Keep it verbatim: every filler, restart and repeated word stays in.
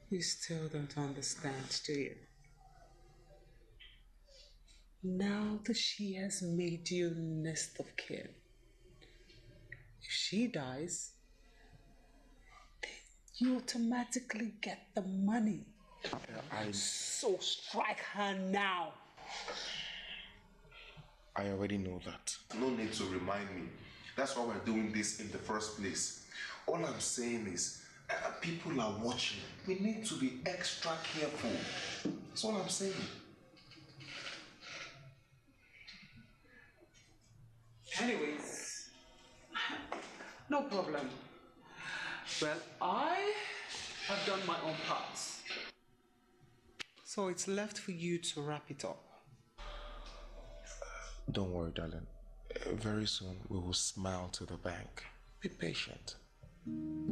You still don't understand, do you? Now that she has made you next of kin, if she dies, you automatically get the money. I, So strike her now. I already know that. No need to remind me. That's why we're doing this in the first place. All I'm saying is, uh, people are watching. We need to be extra careful. That's all I'm saying. Anyways, no problem. Well, I have done my own part. So it's left for you to wrap it up. Don't worry, darling. Uh, Very soon we will smile to the bank. Be patient.